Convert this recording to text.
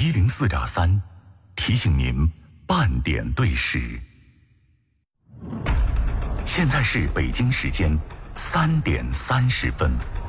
104.3，提醒您半点对时。现在是北京时间3点30分。